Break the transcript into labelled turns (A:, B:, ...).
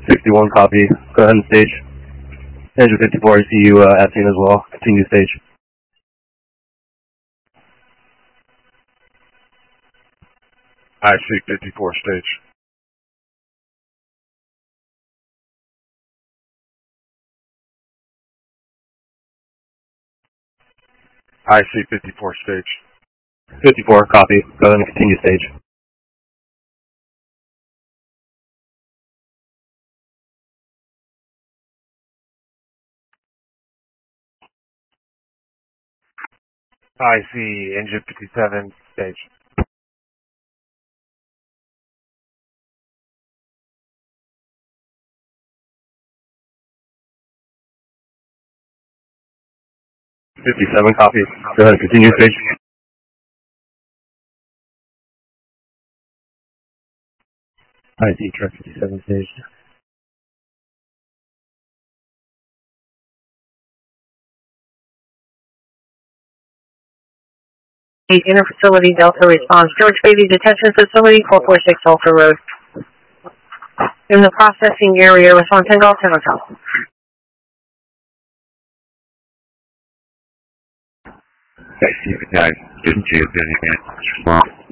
A: 61, copy. Go ahead and stage. Engine 54, I see you at scene as well. Continue stage.
B: IC-54 stage. IC-54 stage.
A: 54, copy. Go ahead and continue stage.
B: IC Engine 57 stage.
A: .57, copy. Go ahead and continue stage. IC truck 57 stage.
C: Interfacility Delta response. George Beatty Detention Facility, 446 Alpha Road. In the processing area, response and Golf Hotel.
D: I see the guy. Didn't you? Response.